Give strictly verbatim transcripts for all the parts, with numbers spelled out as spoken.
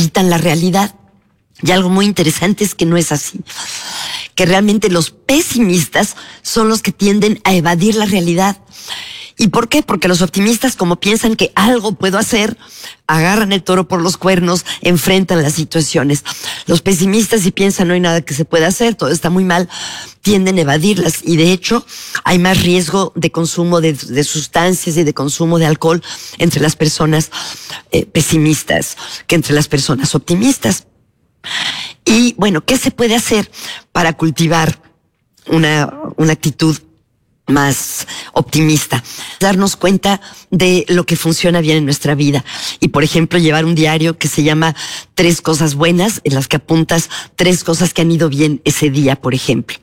evitan la realidad. Y algo muy interesante es que no es así. Que realmente los pesimistas son los que tienden a evadir la realidad. ¿Y por qué? Porque los optimistas, como piensan que algo puedo hacer, agarran el toro por los cuernos, enfrentan las situaciones. Los pesimistas, si piensan no hay nada que se pueda hacer, todo está muy mal, tienden a evadirlas. Y de hecho, hay más riesgo de consumo de, de sustancias y de consumo de alcohol entre las personas eh, pesimistas que entre las personas optimistas. Y bueno, ¿qué se puede hacer para cultivar una, una actitud más optimista? Darnos cuenta de lo que funciona bien en nuestra vida. Y por ejemplo, llevar un diario que se llama Tres cosas buenas, en las que apuntas tres cosas que han ido bien ese día, por ejemplo.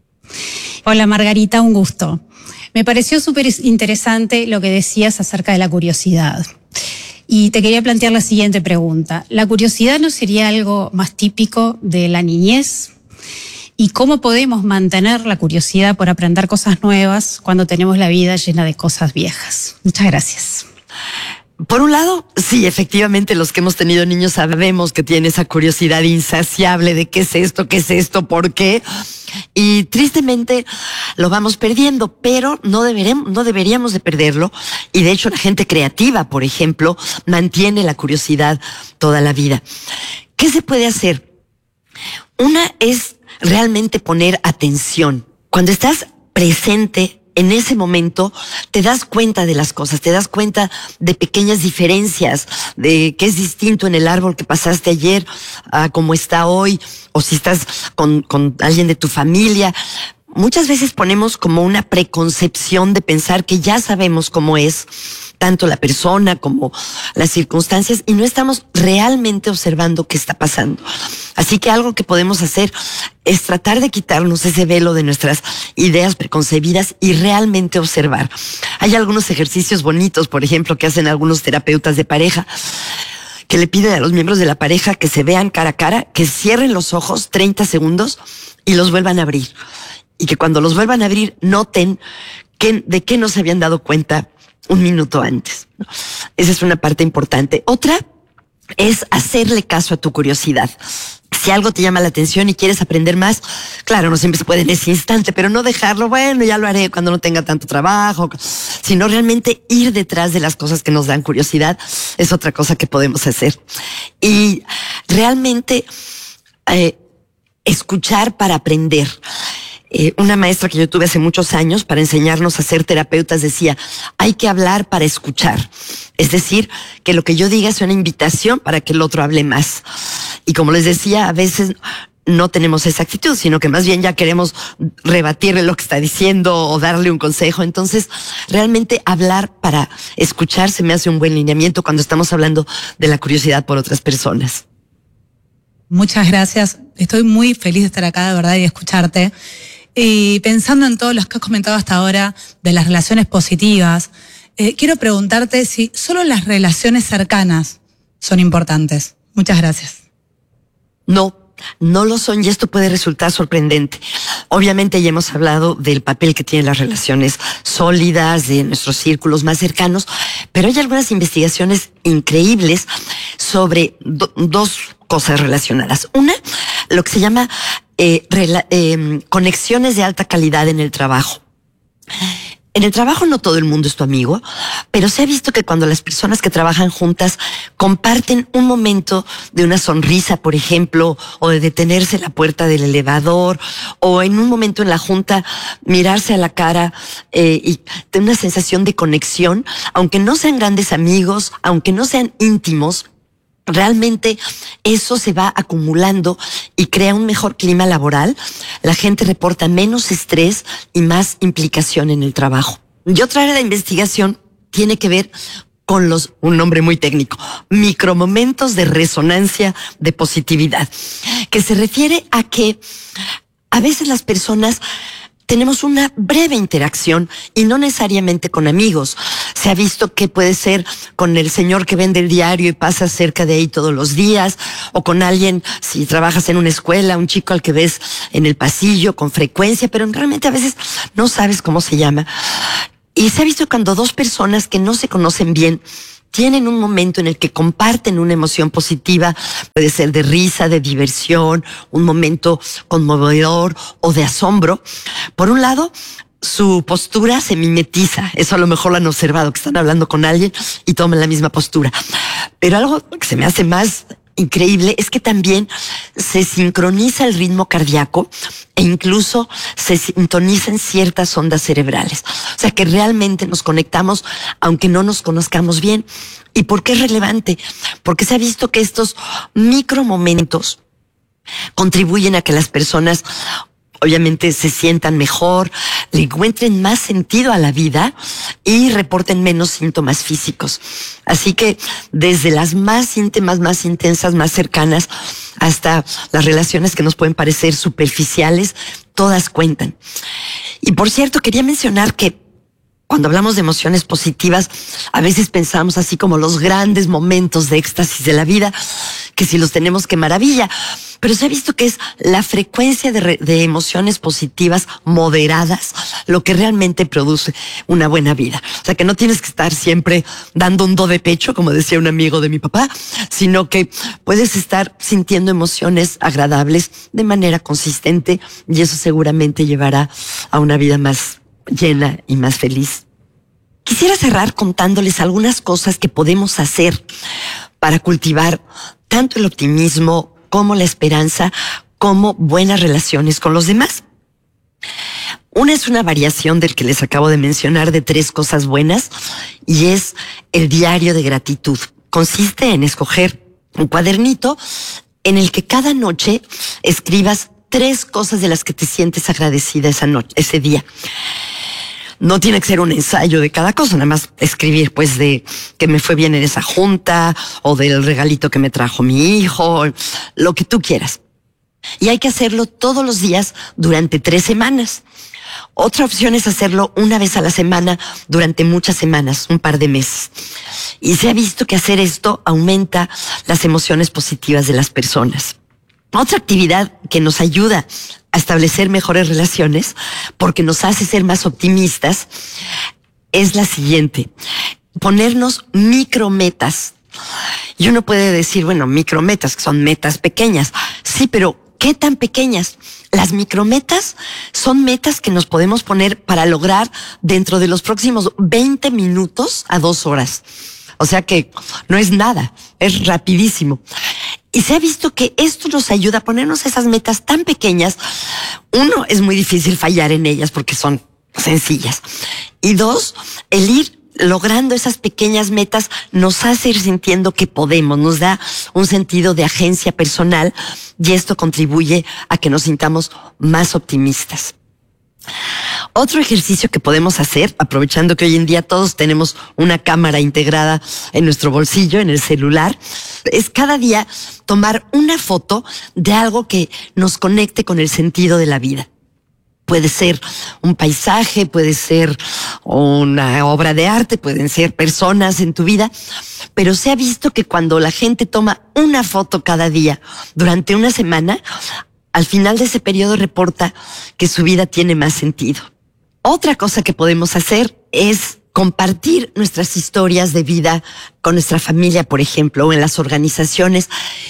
Hola Margarita, un gusto. Me pareció súper interesante lo que decías acerca de la curiosidad. Y te quería plantear la siguiente pregunta. ¿La curiosidad no sería algo más típico de la niñez? ¿Y cómo podemos mantener la curiosidad por aprender cosas nuevas cuando tenemos la vida llena de cosas viejas? Muchas gracias. Por un lado, sí, efectivamente, los que hemos tenido niños sabemos que tiene esa curiosidad insaciable de qué es esto, qué es esto, por qué. Y tristemente lo vamos perdiendo, pero no deberemos, no deberíamos de perderlo. Y de hecho la gente creativa, por ejemplo, mantiene la curiosidad toda la vida. ¿Qué se puede hacer? Una es realmente poner atención. Cuando estás presente en ese momento, te das cuenta de las cosas, te das cuenta de pequeñas diferencias, de qué es distinto en el árbol que pasaste ayer a cómo está hoy, o si estás con, con alguien de tu familia. Muchas veces ponemos como una preconcepción de pensar que ya sabemos cómo es tanto la persona como las circunstancias y no estamos realmente observando qué está pasando. Así que algo que podemos hacer es tratar de quitarnos ese velo de nuestras ideas preconcebidas y realmente observar. Hay algunos ejercicios bonitos, por ejemplo, que hacen algunos terapeutas de pareja, que le piden a los miembros de la pareja que se vean cara a cara, que cierren los ojos treinta segundos y los vuelvan a abrir. Y que cuando los vuelvan a abrir, noten que, de qué no se habían dado cuenta un minuto antes. Esa es una parte importante. Otra es hacerle caso a tu curiosidad. Si algo te llama la atención y quieres aprender más, claro, no siempre se puede en ese instante, pero no dejarlo, bueno, ya lo haré cuando no tenga tanto trabajo, sino realmente ir detrás de las cosas que nos dan curiosidad es otra cosa que podemos hacer. Y realmente eh, escuchar para aprender. Eh, una maestra que yo tuve hace muchos años para enseñarnos a ser terapeutas decía, hay que hablar para escuchar. Es decir, que lo que yo diga es una invitación para que el otro hable más. Y como les decía, a veces no tenemos esa actitud, sino que más bien ya queremos rebatirle lo que está diciendo o darle un consejo. Entonces, realmente hablar para escuchar se me hace un buen lineamiento cuando estamos hablando de la curiosidad por otras personas. Muchas gracias. Estoy muy feliz de estar acá, de verdad, y de escucharte. Y pensando en todo lo que has comentado hasta ahora de las relaciones positivas, eh, quiero preguntarte si solo las relaciones cercanas son importantes. Muchas gracias. No, no lo son y esto puede resultar sorprendente. Obviamente ya hemos hablado del papel que tienen las relaciones sólidas, de nuestros círculos más cercanos, pero hay algunas investigaciones increíbles sobre do, dos cosas relacionadas. Una, lo que se llama eh, rela, eh, conexiones de alta calidad en el trabajo. En el trabajo no todo el mundo es tu amigo, pero se ha visto que cuando las personas que trabajan juntas comparten un momento de una sonrisa, por ejemplo, o de detenerse en la puerta del elevador, o en un momento en la junta mirarse a la cara eh, y tener una sensación de conexión, aunque no sean grandes amigos, aunque no sean íntimos, realmente eso se va acumulando y crea un mejor clima laboral. La gente reporta menos estrés y más implicación en el trabajo. Y otra área de investigación tiene que ver con los, un nombre muy técnico, micromomentos de resonancia de positividad, que se refiere a que a veces las personas tenemos una breve interacción y no necesariamente con amigos. Se ha visto que puede ser con el señor que vende el diario y pasa cerca de ahí todos los días, o con alguien, si trabajas en una escuela, un chico al que ves en el pasillo con frecuencia, pero realmente a veces no sabes cómo se llama. Y se ha visto cuando dos personas que no se conocen bien tienen un momento en el que comparten una emoción positiva, puede ser de risa, de diversión, un momento conmovedor o de asombro, por un lado, su postura se mimetiza. Eso a lo mejor lo han observado, que están hablando con alguien y toman la misma postura. Pero algo que se me hace más increíble es que también se sincroniza el ritmo cardíaco e incluso se sintonizan ciertas ondas cerebrales. O sea que realmente nos conectamos aunque no nos conozcamos bien. ¿Y por qué es relevante? Porque se ha visto que estos micromomentos contribuyen a que las personas obviamente se sientan mejor, le encuentren más sentido a la vida y reporten menos síntomas físicos. Así que desde las más íntimas, más intensas, más cercanas, hasta las relaciones que nos pueden parecer superficiales, todas cuentan. Y por cierto, quería mencionar que cuando hablamos de emociones positivas, a veces pensamos así como los grandes momentos de éxtasis de la vida, que si los tenemos, qué maravilla. Pero se ha visto que es la frecuencia de, re, de emociones positivas moderadas lo que realmente produce una buena vida. O sea, que no tienes que estar siempre dando un do de pecho, como decía un amigo de mi papá, sino que puedes estar sintiendo emociones agradables de manera consistente y eso seguramente llevará a una vida más llena y más feliz. Quisiera cerrar contándoles algunas cosas que podemos hacer para cultivar tanto el optimismo como la esperanza, como buenas relaciones con los demás. Una es una variación del que les acabo de mencionar de tres cosas buenas y es el diario de gratitud. Consiste en escoger un cuadernito en el que cada noche escribas tres cosas de las que te sientes agradecida esa noche, ese día. No tiene que ser un ensayo de cada cosa, nada más escribir pues de que me fue bien en esa junta o del regalito que me trajo mi hijo, lo que tú quieras. Y hay que hacerlo todos los días durante tres semanas. Otra opción es hacerlo una vez a la semana durante muchas semanas, un par de meses. Y se ha visto que hacer esto aumenta las emociones positivas de las personas. Otra actividad que nos ayuda a establecer mejores relaciones, porque nos hace ser más optimistas, es la siguiente: ponernos micrometas. Y uno puede decir, bueno, micrometas, que son metas pequeñas. Sí, pero ¿qué tan pequeñas? Las micrometas son metas que nos podemos poner para lograr dentro de los próximos veinte minutos a dos horas. O sea que no es nada, es rapidísimo. Y se ha visto que esto nos ayuda a ponernos esas metas tan pequeñas. Uno, es muy difícil fallar en ellas porque son sencillas. Y dos, el ir logrando esas pequeñas metas nos hace ir sintiendo que podemos, nos da un sentido de agencia personal y esto contribuye a que nos sintamos más optimistas. Otro ejercicio que podemos hacer, aprovechando que hoy en día todos tenemos una cámara integrada en nuestro bolsillo, en el celular, es cada día tomar una foto de algo que nos conecte con el sentido de la vida. Puede ser un paisaje, puede ser una obra de arte, pueden ser personas en tu vida, pero se ha visto que cuando la gente toma una foto cada día durante una semana, al final de ese periodo reporta que su vida tiene más sentido. Otra cosa que podemos hacer es compartir nuestras historias de vida con nuestra familia, por ejemplo, o en las organizaciones.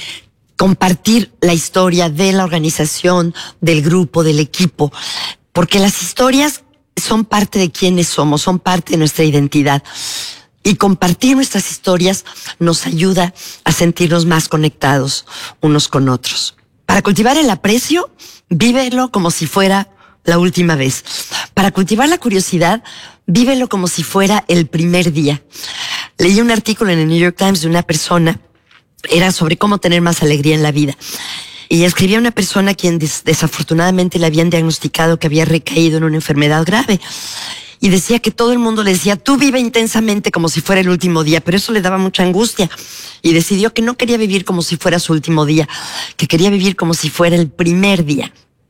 Compartir la historia de la organización, del grupo, del equipo, porque las historias son parte de quienes somos, son parte de nuestra identidad. Y compartir nuestras historias nos ayuda a sentirnos más conectados unos con otros. Para cultivar el aprecio, vívelo como si fuera la última vez. Para cultivar la curiosidad, vívelo como si fuera el primer día. Leí un artículo en el New York Times de una persona, era sobre cómo tener más alegría en la vida. Y escribía una persona a quien des- desafortunadamente le habían diagnosticado que había recaído en una enfermedad grave. Y decía que todo el mundo le decía, tú vive intensamente como si fuera el último día, pero eso le daba mucha angustia. Y decidió que no quería vivir como si fuera su último día, que quería vivir como si fuera el primer día.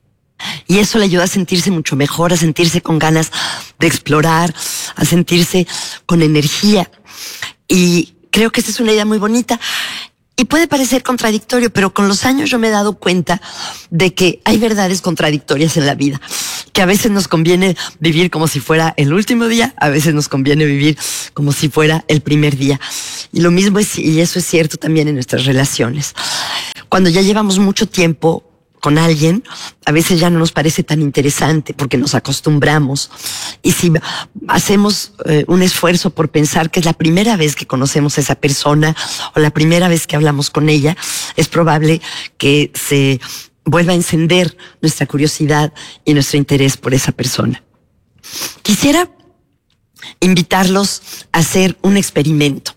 Y eso le ayuda a sentirse mucho mejor, a sentirse con ganas de explorar, a sentirse con energía. Y creo que esta es una idea muy bonita. Y Y puede parecer contradictorio, pero con los años yo me he dado cuenta de que hay verdades contradictorias en la vida, que a veces nos conviene vivir como si fuera el último día, a veces nos conviene vivir como si fuera el primer día. Y lo mismo es, y eso es cierto también en nuestras relaciones. Cuando ya llevamos mucho tiempo con alguien, a veces ya no nos parece tan interesante porque nos acostumbramos. Y si hacemos eh, un esfuerzo por pensar que es la primera vez que conocemos a esa persona o la primera vez que hablamos con ella, es probable que se vuelva a encender nuestra curiosidad y nuestro interés por esa persona. Quisiera invitarlos a hacer un experimento.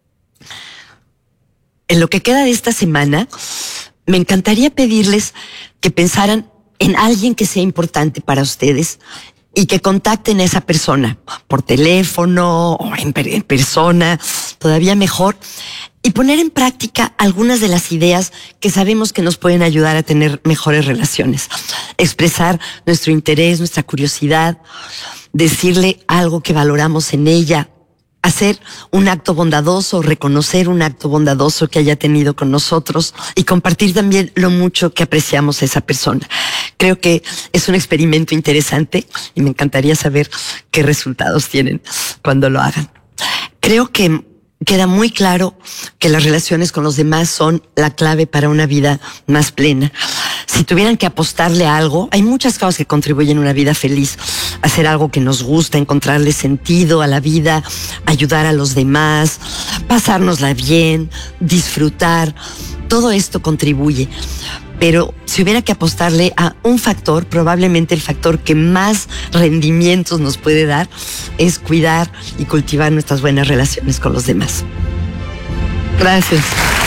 En lo que queda de esta semana, me encantaría pedirles que pensaran en alguien que sea importante para ustedes y que contacten a esa persona por teléfono o en, en persona, todavía mejor, y poner en práctica algunas de las ideas que sabemos que nos pueden ayudar a tener mejores relaciones. Expresar nuestro interés, nuestra curiosidad, decirle algo que valoramos en ella, hacer un acto bondadoso, reconocer un acto bondadoso que haya tenido con nosotros y compartir también lo mucho que apreciamos a esa persona. Creo que es un experimento interesante y me encantaría saber qué resultados tienen cuando lo hagan. Creo que queda muy claro que las relaciones con los demás son la clave para una vida más plena. Si tuvieran que apostarle a algo, hay muchas cosas que contribuyen a una vida feliz. Hacer algo que nos gusta, encontrarle sentido a la vida, ayudar a los demás, pasárnosla bien, disfrutar. Todo esto contribuye. Pero si hubiera que apostarle a un factor, probablemente el factor que más rendimientos nos puede dar es cuidar y cultivar nuestras buenas relaciones con los demás. Gracias.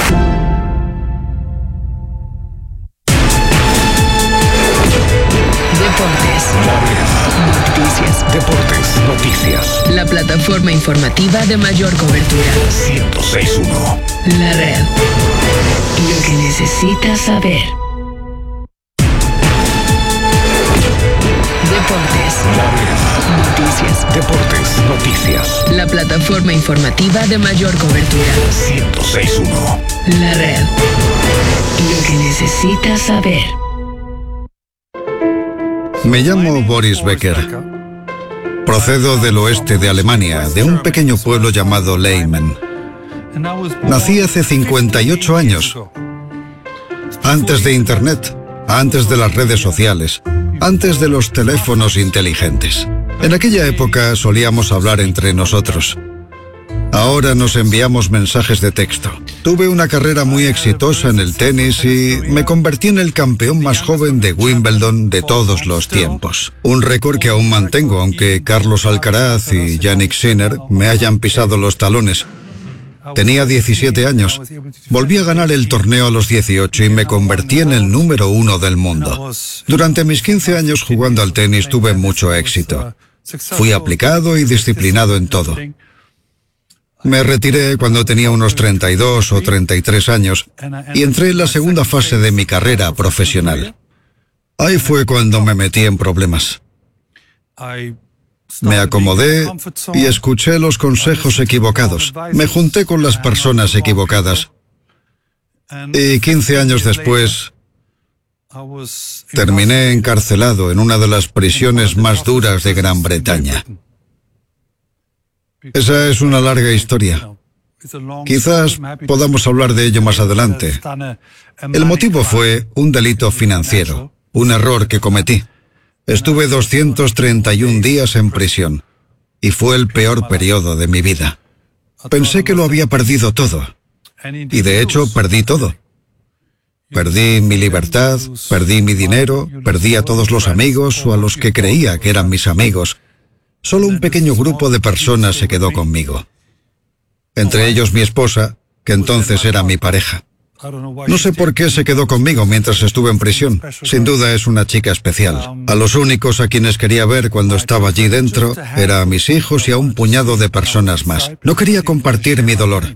Noticias. Deportes, noticias. La plataforma informativa de mayor cobertura. ciento seis punto uno. La red. Lo que necesitas saber. Deportes. Noticias. Deportes, noticias. La plataforma informativa de mayor cobertura. ciento seis punto uno. La red. Lo que necesitas saber. Me llamo Boris Becker. Procedo del oeste de Alemania, de un pequeño pueblo llamado Leimen. Nací hace cincuenta y ocho años. Antes de Internet, antes de las redes sociales, antes de los teléfonos inteligentes. En aquella época solíamos hablar entre nosotros. Ahora nos enviamos mensajes de texto. Tuve una carrera muy exitosa en el tenis y me convertí en el campeón más joven de Wimbledon de todos los tiempos. Un récord que aún mantengo, aunque Carlos Alcaraz y Jannik Sinner me hayan pisado los talones. Tenía diecisiete años. Volví a ganar el torneo a los dieciocho y me convertí en el número uno del mundo. Durante mis quince años jugando al tenis tuve mucho éxito. Fui aplicado y disciplinado en todo. Me retiré cuando tenía unos treinta y dos o treinta y tres años y entré en la segunda fase de mi carrera profesional. Ahí fue cuando me metí en problemas. Me acomodé y escuché los consejos equivocados. Me junté con las personas equivocadas. Y quince años después, terminé encarcelado en una de las prisiones más duras de Gran Bretaña. Esa es una larga historia. Quizás podamos hablar de ello más adelante. El motivo fue un delito financiero, un error que cometí. Estuve doscientos treinta y un días en prisión y fue el peor periodo de mi vida. Pensé que lo había perdido todo y de hecho perdí todo. Perdí mi libertad, perdí mi dinero, perdí a todos los amigos o a los que creía que eran mis amigos. Solo un pequeño grupo de personas se quedó conmigo. Entre ellos mi esposa, que entonces era mi pareja. No sé por qué se quedó conmigo mientras estuve en prisión. Sin duda es una chica especial. A los únicos a quienes quería ver cuando estaba allí dentro era a mis hijos y a un puñado de personas más. No quería compartir mi dolor.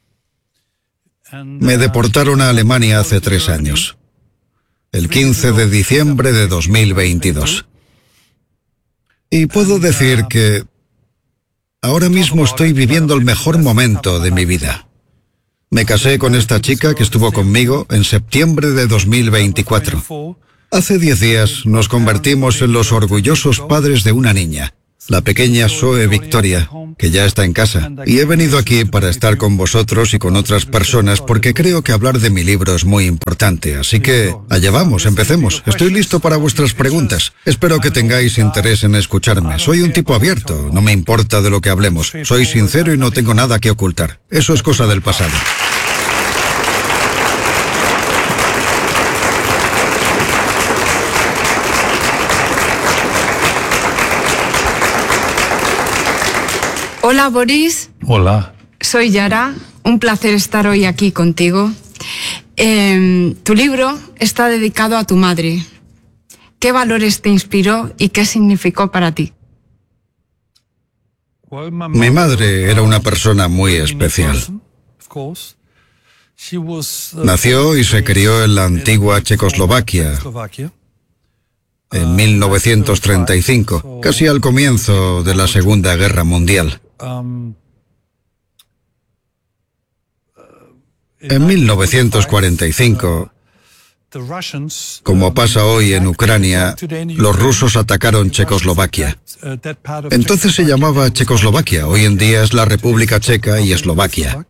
Me deportaron a Alemania hace tres años, el quince de diciembre de dos mil veintidós. Y puedo decir que ahora mismo estoy viviendo el mejor momento de mi vida. Me casé con esta chica que estuvo conmigo en septiembre de dos mil veinticuatro. Hace diez días nos convertimos en los orgullosos padres de una niña, la pequeña Zoe Victoria, que ya está en casa. Y he venido aquí para estar con vosotros y con otras personas porque creo que hablar de mi libro es muy importante. Así que, allá vamos, empecemos. Estoy listo para vuestras preguntas. Espero que tengáis interés en escucharme. Soy un tipo abierto, no me importa de lo que hablemos. Soy sincero y no tengo nada que ocultar. Eso es cosa del pasado. Hola, Boris. Hola. Soy Yara. Un placer estar hoy aquí contigo. Eh, tu libro está dedicado a tu madre. ¿Qué valores te inspiró y qué significó para ti? Mi madre era una persona muy especial. Nació y se crió en la antigua Checoslovaquia en mil novecientos treinta y cinco, casi al comienzo de la Segunda Guerra Mundial. En mil novecientos cuarenta y cinco, como pasa hoy en Ucrania, los rusos atacaron Checoslovaquia. Entonces se llamaba Checoslovaquia, hoy en día es la República Checa y Eslovaquia.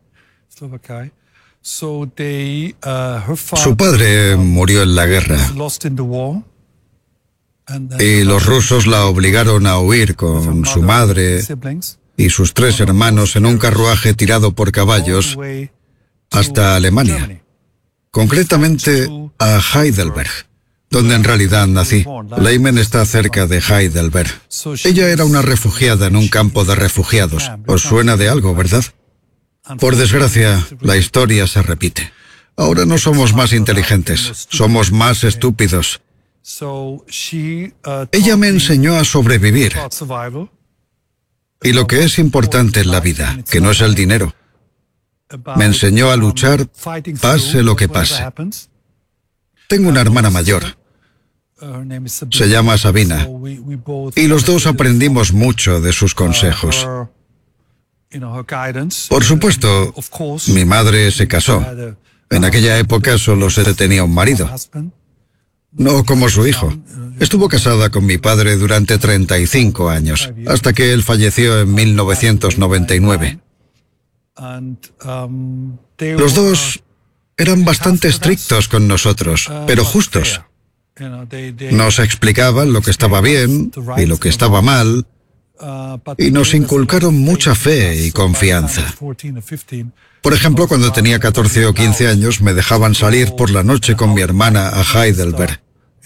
Su padre murió en la guerra y los rusos la obligaron a huir con su madre y sus tres hermanos en un carruaje tirado por caballos hasta Alemania, concretamente a Heidelberg, donde en realidad nací. Leimen está cerca de Heidelberg. Ella era una refugiada en un campo de refugiados. ¿Os suena de algo, verdad? Por desgracia, la historia se repite. Ahora no somos más inteligentes, somos más estúpidos. Ella me enseñó a sobrevivir. Y lo que es importante en la vida, que no es el dinero. Me enseñó a luchar, pase lo que pase. Tengo una hermana mayor. Se llama Sabina. Y los dos aprendimos mucho de sus consejos. Por supuesto, mi madre se casó. En aquella época solo se tenía un marido. No como su hijo. Estuvo casada con mi padre durante treinta y cinco años, hasta que él falleció en mil novecientos noventa y nueve. Los dos eran bastante estrictos con nosotros, pero justos. Nos explicaban lo que estaba bien y lo que estaba mal, y nos inculcaron mucha fe y confianza. Por ejemplo, cuando tenía catorce o quince años, me dejaban salir por la noche con mi hermana a Heidelberg.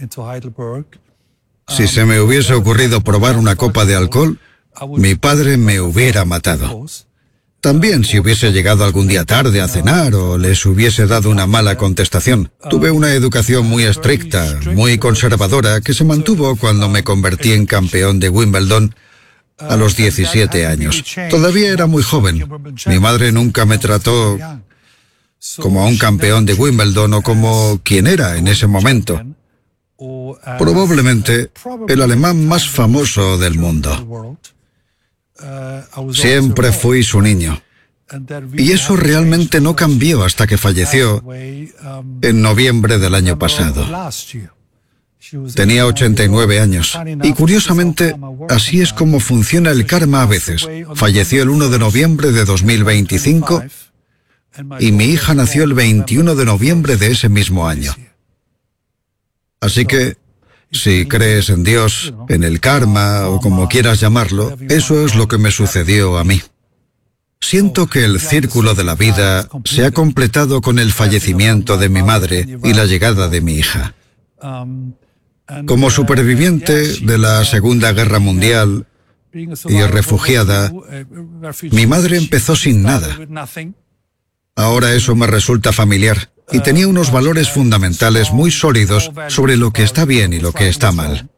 Si se me hubiese ocurrido probar una copa de alcohol, mi padre me hubiera matado. También si hubiese llegado algún día tarde a cenar o les hubiese dado una mala contestación. Tuve una educación muy estricta, muy conservadora, que se mantuvo cuando me convertí en campeón de Wimbledon a los diecisiete años. Todavía era muy joven. Mi madre nunca me trató como a un campeón de Wimbledon o como quien era en ese momento. Probablemente el alemán más famoso del mundo. Siempre fui su niño. Y eso realmente no cambió hasta que falleció en noviembre del año pasado. Tenía ochenta y nueve años. Y curiosamente, así es como funciona el karma a veces. Falleció el uno de noviembre de dos mil veinticinco y mi hija nació el veintiuno de noviembre de ese mismo año. Así que, si crees en Dios, en el karma o como quieras llamarlo, eso es lo que me sucedió a mí. Siento que el círculo de la vida se ha completado con el fallecimiento de mi madre y la llegada de mi hija. Como superviviente de la Segunda Guerra Mundial y refugiada, mi madre empezó sin nada. Ahora eso me resulta familiar y tenía unos valores fundamentales muy sólidos sobre lo que está bien y lo que está mal.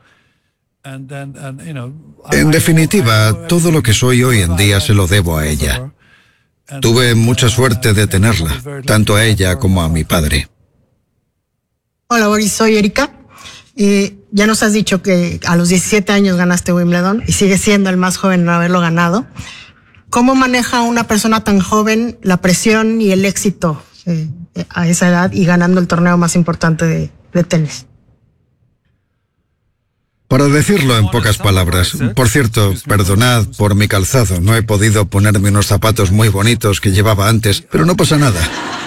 En definitiva, todo lo que soy hoy en día se lo debo a ella. Tuve mucha suerte de tenerla, tanto a ella como a mi padre. Hola Boris, soy Erika. Eh, ya nos has dicho que a los diecisiete años ganaste Wimbledon y sigues siendo el más joven en haberlo ganado. ¿Cómo maneja una persona tan joven la presión y el éxito eh, a esa edad y ganando el torneo más importante de, de tenis? Para decirlo en pocas palabras, por cierto, perdonad por mi calzado, no he podido ponerme unos zapatos muy bonitos que llevaba antes, pero no pasa nada.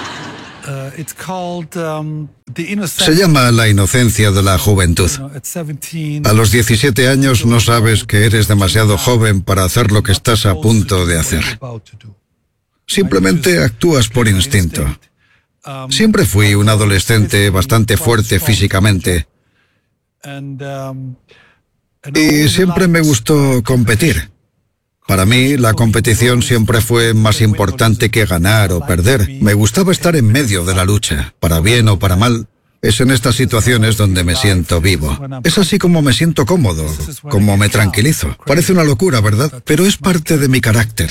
Se llama la inocencia de la juventud. A los diecisiete años no sabes que eres demasiado joven para hacer lo que estás a punto de hacer. Simplemente actúas por instinto. Siempre fui un adolescente bastante fuerte físicamente. Y siempre me gustó competir. Para mí, la competición siempre fue más importante que ganar o perder. Me gustaba estar en medio de la lucha, para bien o para mal. Es en estas situaciones donde me siento vivo. Es así como me siento cómodo, como me tranquilizo. Parece una locura, ¿verdad? Pero es parte de mi carácter.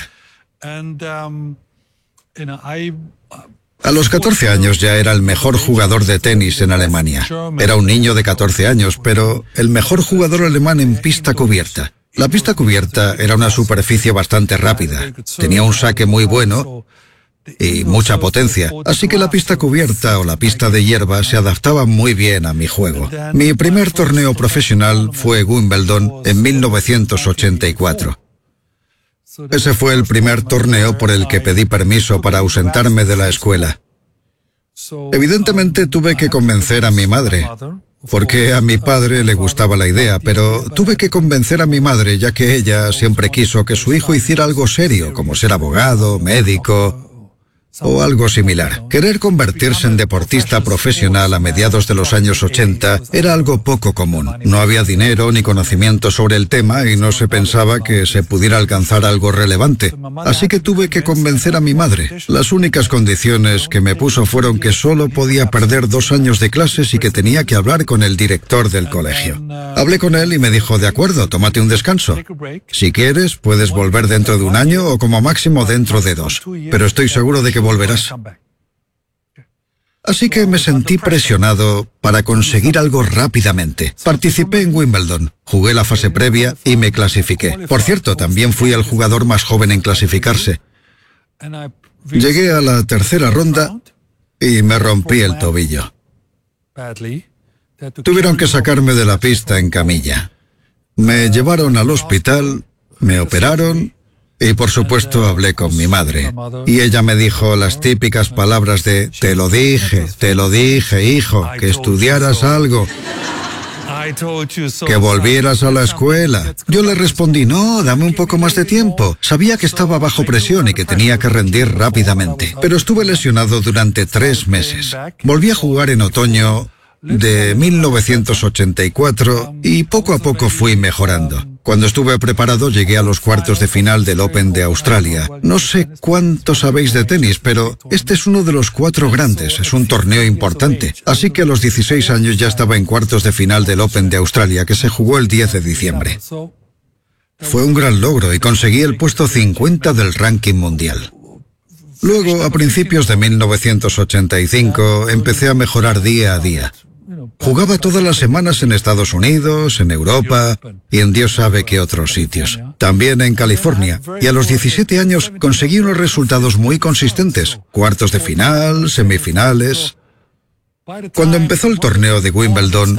A los catorce años ya era el mejor jugador de tenis en Alemania. Era un niño de catorce años, pero el mejor jugador alemán en pista cubierta. La pista cubierta era una superficie bastante rápida. Tenía un saque muy bueno y mucha potencia. Así que la pista cubierta o la pista de hierba se adaptaba muy bien a mi juego. Mi primer torneo profesional fue Wimbledon en mil novecientos ochenta y cuatro. Ese fue el primer torneo por el que pedí permiso para ausentarme de la escuela. Evidentemente tuve que convencer a mi madre, porque a mi padre le gustaba la idea, pero tuve que convencer a mi madre ya que ella siempre quiso que su hijo hiciera algo serio, como ser abogado, médico o algo similar. Querer convertirse en deportista profesional a mediados de los años ochenta era algo poco común. No había dinero ni conocimiento sobre el tema y no se pensaba que se pudiera alcanzar algo relevante. Así que tuve que convencer a mi madre. Las únicas condiciones que me puso fueron que solo podía perder dos años de clases y que tenía que hablar con el director del colegio. Hablé con él y me dijo, de acuerdo, tómate un descanso. Si quieres, puedes volver dentro de un año o como máximo dentro de dos. Pero estoy seguro de que volverás. Así que me sentí presionado para conseguir algo rápidamente. Participé en Wimbledon, jugué la fase previa y me clasifiqué. Por cierto, también fui el jugador más joven en clasificarse. Llegué a la tercera ronda y me rompí el tobillo. Tuvieron que sacarme de la pista en camilla. Me llevaron al hospital, me operaron y por supuesto hablé con mi madre. Y ella me dijo las típicas palabras de te lo dije, te lo dije, hijo, que estudiaras algo, que volvieras a la escuela. Yo le respondí, no, dame un poco más de tiempo. Sabía que estaba bajo presión y que tenía que rendir rápidamente. Pero estuve lesionado durante tres meses. Volví a jugar en otoño de mil novecientos ochenta y cuatro y poco a poco fui mejorando. Cuando estuve preparado llegué a los cuartos de final del Open de Australia. No sé cuánto sabéis de tenis, pero este es uno de los cuatro grandes, es un torneo importante. Así que a los dieciséis años ya estaba en cuartos de final del Open de Australia, que se jugó el diez de diciembre. Fue un gran logro y conseguí el puesto cincuenta del ranking mundial. Luego, a principios de mil novecientos ochenta y cinco, empecé a mejorar día a día. Jugaba todas las semanas en Estados Unidos, en Europa y en Dios sabe qué otros sitios. También en California. Y a los diecisiete años conseguí unos resultados muy consistentes. Cuartos de final, semifinales. Cuando empezó el torneo de Wimbledon,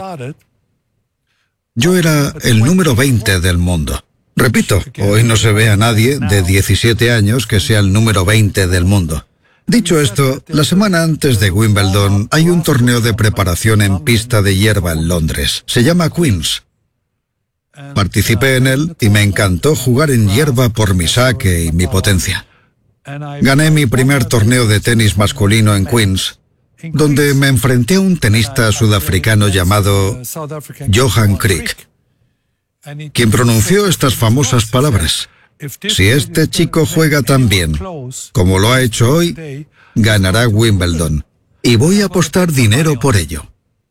yo era el número veinte del mundo. Repito, hoy no se ve a nadie de diecisiete años que sea el número veinte del mundo. Dicho esto, la semana antes de Wimbledon hay un torneo de preparación en pista de hierba en Londres. Se llama Queen's. Participé en él y me encantó jugar en hierba por mi saque y mi potencia. Gané mi primer torneo de tenis masculino en Queen's, donde me enfrenté a un tenista sudafricano llamado Johan Kriek, quien pronunció estas famosas palabras. Si este chico juega tan bien como lo ha hecho hoy, ganará Wimbledon. Y voy a apostar dinero por ello.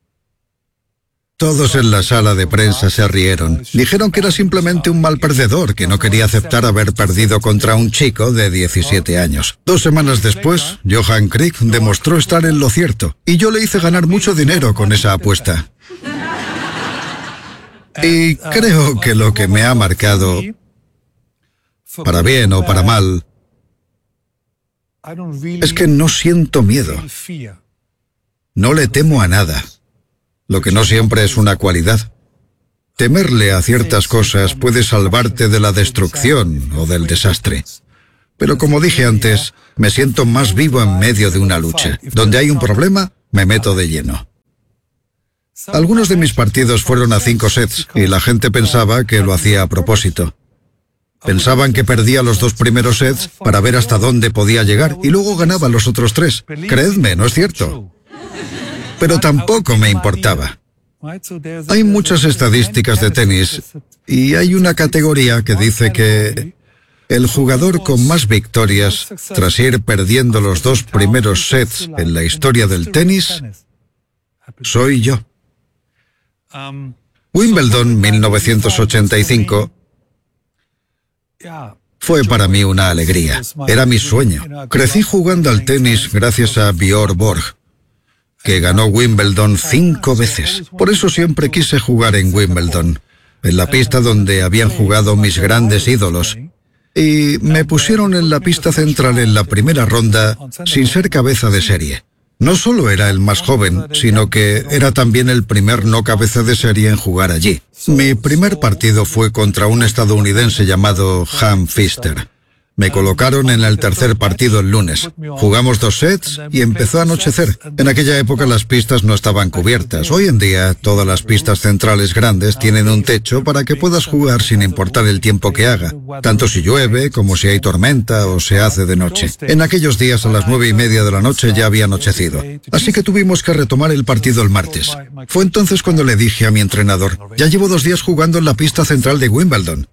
Todos en la sala de prensa se rieron. Dijeron que era simplemente un mal perdedor, que no quería aceptar haber perdido contra un chico de diecisiete años. Dos semanas después, Johan Kriek demostró estar en lo cierto. Y yo le hice ganar mucho dinero con esa apuesta. Y creo que lo que me ha marcado para bien o para mal, es que no siento miedo. No le temo a nada, lo que no siempre es una cualidad. Temerle a ciertas cosas puede salvarte de la destrucción o del desastre. Pero como dije antes, me siento más vivo en medio de una lucha. Donde hay un problema, me meto de lleno. Algunos de mis partidos fueron a cinco sets y la gente pensaba que lo hacía a propósito. Pensaban que perdía los dos primeros sets para ver hasta dónde podía llegar y luego ganaba los otros tres. Creedme, no es cierto. Pero tampoco me importaba. Hay muchas estadísticas de tenis y hay una categoría que dice que el jugador con más victorias tras ir perdiendo los dos primeros sets en la historia del tenis soy yo. Wimbledon mil novecientos ochenta y cinco fue para mí una alegría. Era mi sueño. Crecí jugando al tenis gracias a Björn Borg, que ganó Wimbledon cinco veces. Por eso siempre quise jugar en Wimbledon, en la pista donde habían jugado mis grandes ídolos. Y me pusieron en la pista central en la primera ronda sin ser cabeza de serie. No solo era el más joven, sino que era también el primer no cabeza de serie en jugar allí. Mi primer partido fue contra un estadounidense llamado Ham Pfister. Me colocaron en el tercer partido el lunes. Jugamos dos sets y empezó a anochecer. En aquella época las pistas no estaban cubiertas. Hoy en día todas las pistas centrales grandes tienen un techo para que puedas jugar sin importar el tiempo que haga, tanto si llueve como si hay tormenta o se hace de noche. En aquellos días a las nueve y media de la noche ya había anochecido. Así que tuvimos que retomar el partido el martes. Fue entonces cuando le dije a mi entrenador: ya llevo dos días jugando en la pista central de Wimbledon.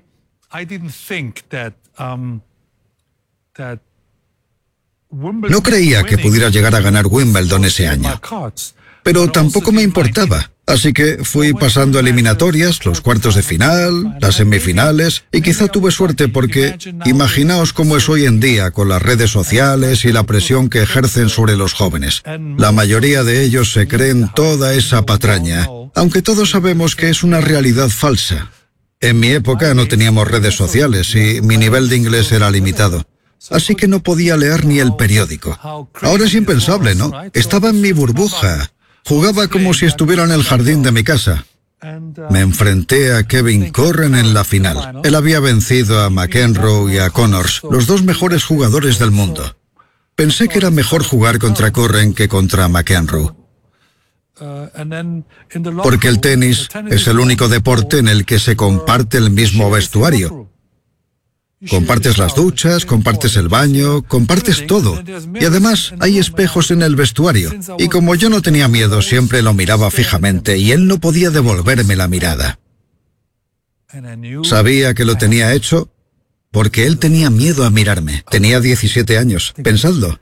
No creía que pudiera llegar a ganar Wimbledon ese año, pero tampoco me importaba, así que fui pasando eliminatorias, los cuartos de final, las semifinales, y quizá tuve suerte porque imaginaos cómo es hoy en día con las redes sociales y la presión que ejercen sobre los jóvenes. La mayoría de ellos se creen toda esa patraña, aunque todos sabemos que es una realidad falsa. En mi época no teníamos redes sociales y mi nivel de inglés era limitado, así que no podía leer ni el periódico. Ahora es impensable, ¿no? Estaba en mi burbuja. Jugaba como si estuviera en el jardín de mi casa. Me enfrenté a Kevin Corren en la final. Él había vencido a McEnroe y a Connors, los dos mejores jugadores del mundo. Pensé que era mejor jugar contra Corren que contra McEnroe, porque el tenis es el único deporte en el que se comparte el mismo vestuario. Compartes las duchas, compartes el baño, compartes todo. Y además hay espejos en el vestuario. Y como yo no tenía miedo, siempre lo miraba fijamente y él no podía devolverme la mirada. Sabía que lo tenía hecho porque él tenía miedo a mirarme. Tenía diecisiete años, pensadlo.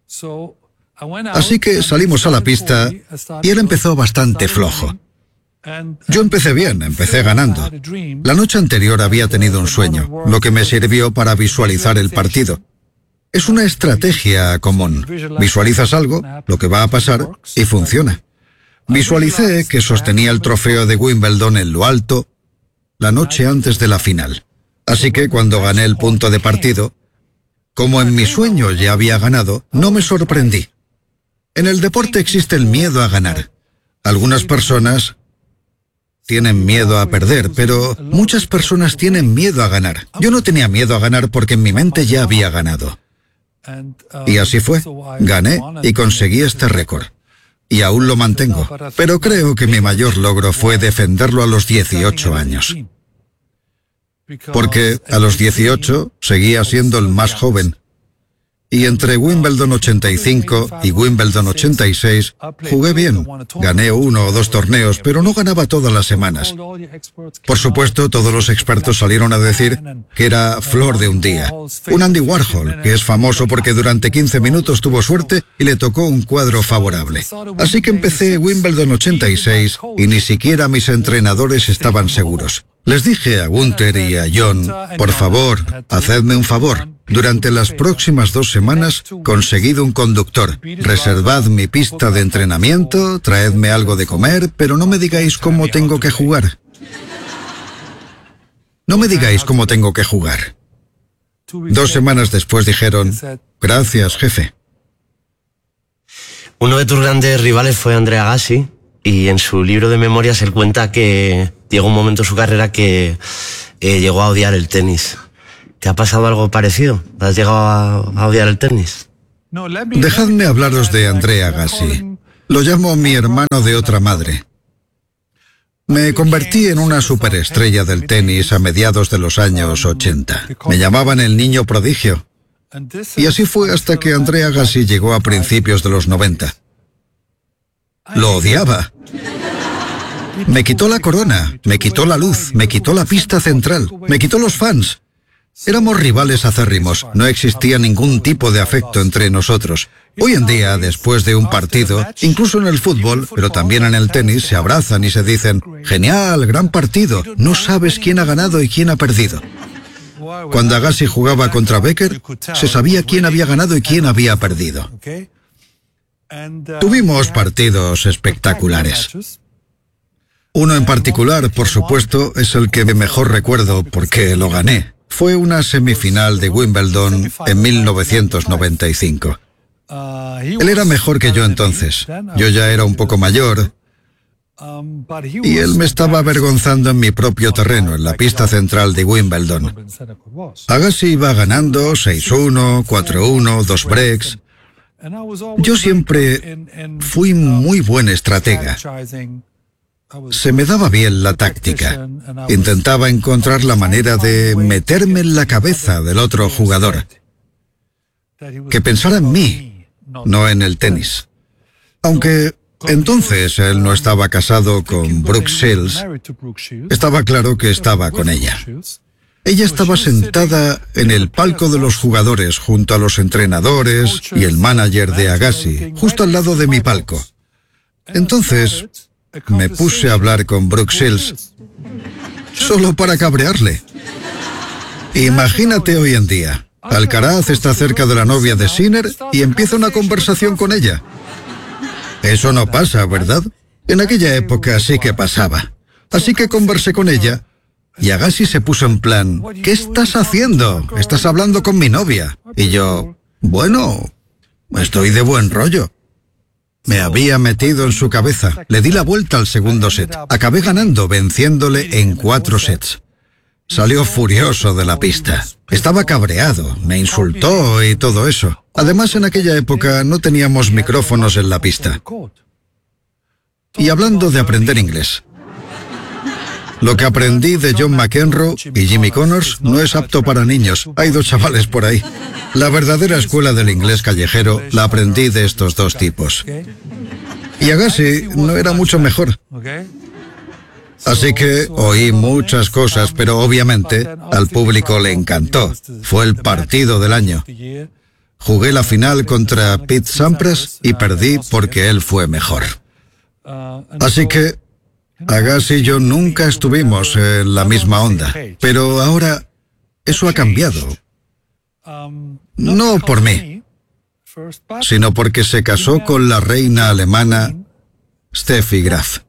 Así que salimos a la pista y él empezó bastante flojo. Yo empecé bien, empecé ganando. La noche anterior había tenido un sueño, lo que me sirvió para visualizar el partido. Es una estrategia común. Visualizas algo, lo que va a pasar, y funciona. Visualicé que sostenía el trofeo de Wimbledon en lo alto la noche antes de la final. Así que cuando gané el punto de partido, como en mi sueño ya había ganado, no me sorprendí. En el deporte existe el miedo a ganar. Algunas personas tienen miedo a perder, pero muchas personas tienen miedo a ganar. Yo no tenía miedo a ganar porque en mi mente ya había ganado. Y así fue. Gané y conseguí este récord. Y aún lo mantengo. Pero creo que mi mayor logro fue defenderlo a los dieciocho años. Porque a los dieciocho seguía siendo el más joven. Y entre Wimbledon ochenta y cinco y Wimbledon ochenta y seis jugué bien. Gané uno o dos torneos, pero no ganaba todas las semanas. Por supuesto, todos los expertos salieron a decir que era flor de un día. Un Andy Warhol, que es famoso porque durante quince minutos tuvo suerte y le tocó un cuadro favorable. Así que empecé Wimbledon ochenta y seis y ni siquiera mis entrenadores estaban seguros. Les dije a Gunther y a John: por favor, hacedme un favor. Durante las próximas dos semanas, conseguid un conductor. Reservad mi pista de entrenamiento, traedme algo de comer, pero no me digáis cómo tengo que jugar. No me digáis cómo tengo que jugar. Dos semanas después dijeron, gracias, jefe. Uno de tus grandes rivales fue Andre Agassi, y en su libro de memorias él cuenta que llegó un momento en su carrera que eh, llegó a odiar el tenis. ¿Te ha pasado algo parecido? ¿Has llegado a, a odiar el tenis? Dejadme hablaros de Andre Agassi. Lo llamo mi hermano de otra madre. Me convertí en una superestrella del tenis a mediados de los años ochenta. Me llamaban el niño prodigio. Y así fue hasta que Andre Agassi llegó a principios de los noventa. Lo odiaba. Me quitó la corona, me quitó la luz, me quitó la pista central, me quitó los fans. Éramos rivales acérrimos, no existía ningún tipo de afecto entre nosotros. Hoy en día, después de un partido, incluso en el fútbol, pero también en el tenis, se abrazan y se dicen, genial, gran partido, no sabes quién ha ganado y quién ha perdido. Cuando Agassi jugaba contra Becker, se sabía quién había ganado y quién había perdido. Tuvimos partidos espectaculares. Uno en particular, por supuesto, es el que mejor recuerdo porque lo gané. Fue una semifinal de Wimbledon en mil novecientos noventa y cinco. Él era mejor que yo entonces. Yo ya era un poco mayor. Y él me estaba avergonzando en mi propio terreno, en la pista central de Wimbledon. Agassi iba ganando seis uno, cuatro uno, dos breaks. Yo siempre fui muy buen estratega. Se me daba bien la táctica. Intentaba encontrar la manera de meterme en la cabeza del otro jugador. Que pensara en mí, no en el tenis. Aunque entonces él no estaba casado con Brooke Shields, estaba claro que estaba con ella. Ella estaba sentada en el palco de los jugadores junto a los entrenadores y el manager de Agassi, justo al lado de mi palco. Entonces me puse a hablar con Brooke Shields, solo para cabrearle. Imagínate hoy en día, Alcaraz está cerca de la novia de Sinner y empieza una conversación con ella. Eso no pasa, ¿verdad? En aquella época sí que pasaba. Así que conversé con ella y Agassi se puso en plan, ¿qué estás haciendo? Estás hablando con mi novia. Y yo, bueno, estoy de buen rollo. Me había metido en su cabeza. Le di la vuelta al segundo set. Acabé ganando, venciéndole en cuatro sets. Salió furioso de la pista. Estaba cabreado, me insultó y todo eso. Además, en aquella época no teníamos micrófonos en la pista. Y hablando de aprender inglés, lo que aprendí de John McEnroe y Jimmy Connors no es apto para niños. Hay dos chavales por ahí. La verdadera escuela del inglés callejero la aprendí de estos dos tipos. Y Agassi no era mucho mejor. Así que oí muchas cosas, pero obviamente al público le encantó. Fue el partido del año. Jugué la final contra Pete Sampras y perdí porque él fue mejor. Así que Agassi y yo nunca estuvimos en la misma onda, pero ahora eso ha cambiado. No por mí, sino porque se casó con la reina alemana Steffi Graf.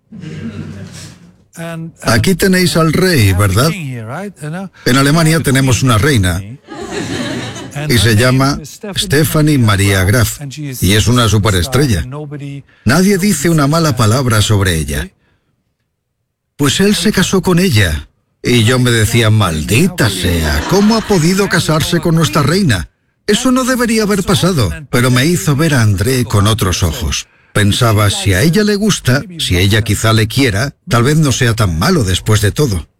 Aquí tenéis al rey, ¿verdad? En Alemania tenemos una reina y se llama Stephanie Maria Graf y es una superestrella. Nadie dice una mala palabra sobre ella. Pues él se casó con ella y yo me decía, maldita sea, ¿cómo ha podido casarse con nuestra reina? Eso no debería haber pasado, pero me hizo ver a André con otros ojos. Pensaba, si a ella le gusta, si ella quizá le quiera, tal vez no sea tan malo después de todo.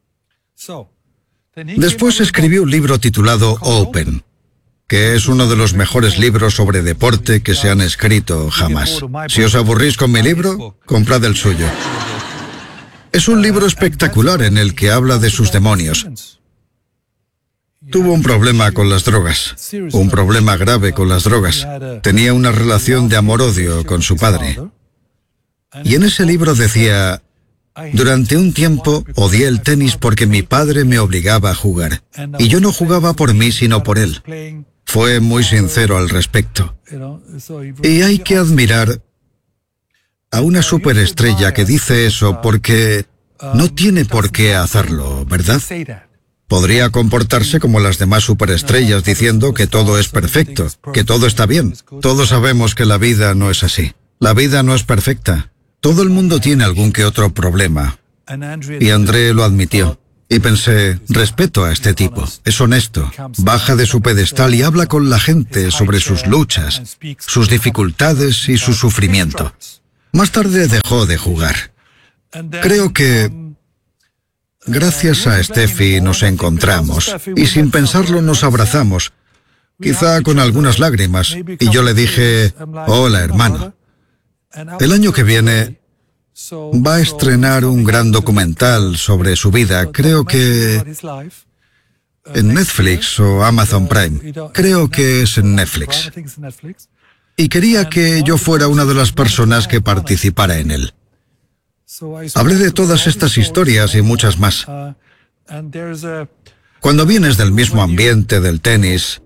Después escribí un libro titulado Open, que es uno de los mejores libros sobre deporte que se han escrito jamás. Si os aburrís con mi libro, comprad el suyo. Es un libro espectacular en el que habla de sus demonios. Tuvo un problema con las drogas, un problema grave con las drogas. Tenía una relación de amor-odio con su padre. Y en ese libro decía, durante un tiempo odié el tenis porque mi padre me obligaba a jugar. Y yo no jugaba por mí, sino por él. Fue muy sincero al respecto. Y hay que admirar a una superestrella que dice eso porque no tiene por qué hacerlo, ¿verdad? Podría comportarse como las demás superestrellas diciendo que todo es perfecto, que todo está bien. Todos sabemos que la vida no es así. La vida no es perfecta. Todo el mundo tiene algún que otro problema. Y André lo admitió. Y pensé, respeto a este tipo, es honesto, baja de su pedestal y habla con la gente sobre sus luchas, sus dificultades y su sufrimiento. Más tarde dejó de jugar. Creo que gracias a Steffi nos encontramos y sin pensarlo nos abrazamos, quizá con algunas lágrimas, y yo le dije, hola hermano. El año que viene va a estrenar un gran documental sobre su vida, creo que en Netflix o Amazon Prime. Creo que es en Netflix. Y quería que yo fuera una de las personas que participara en él. Hablé de todas estas historias y muchas más. Cuando vienes del mismo ambiente del tenis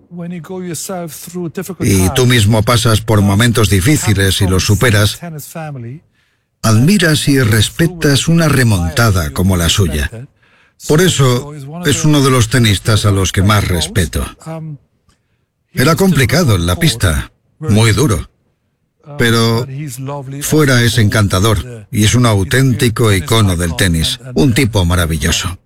y tú mismo pasas por momentos difíciles y los superas, admiras y respetas una remontada como la suya. Por eso es uno de los tenistas a los que más respeto. Era complicado en la pista, muy duro, pero fuera es encantador y es un auténtico icono del tenis, un tipo maravilloso.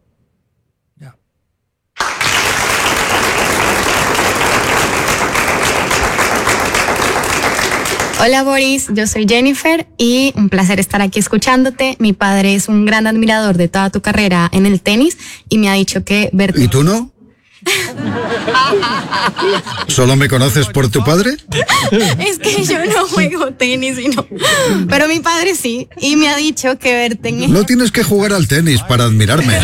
Hola Boris, yo soy Jennifer y un placer estar aquí escuchándote. Mi padre es un gran admirador de toda tu carrera en el tenis y me ha dicho que verte... ¿Y tú no? ¿Solo me conoces por tu padre? Es que yo no juego tenis y no... Pero mi padre sí, y me ha dicho que verte en... No tienes que jugar al tenis para admirarme.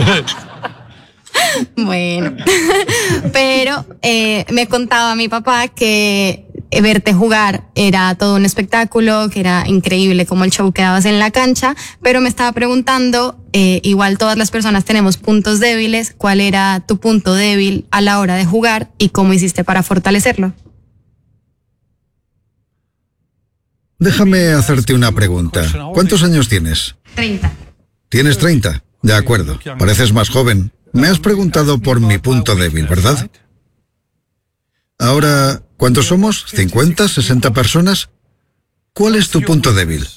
Bueno, pero eh, me contaba mi papá que verte jugar era todo un espectáculo, que era increíble como el show que dabas en la cancha, pero me estaba preguntando, eh, igual todas las personas tenemos puntos débiles, ¿cuál era tu punto débil a la hora de jugar y cómo hiciste para fortalecerlo? Déjame hacerte una pregunta. ¿Cuántos años tienes? Treinta. ¿Tienes treinta? De acuerdo. Pareces más joven. Me has preguntado por mi punto débil, ¿verdad? Ahora, ¿cuántos somos? ¿cincuenta, sesenta personas? ¿Cuál es tu punto débil?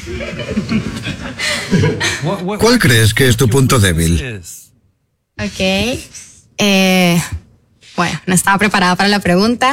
¿Cuál crees que es tu punto débil? Ok. Eh, bueno, no estaba preparada para la pregunta.